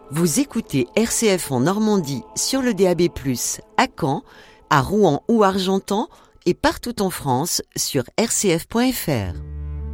Vous écoutez RCF en Normandie sur le DAB+, à Caen, à Rouen ou Argentan et partout en France sur rcf.fr.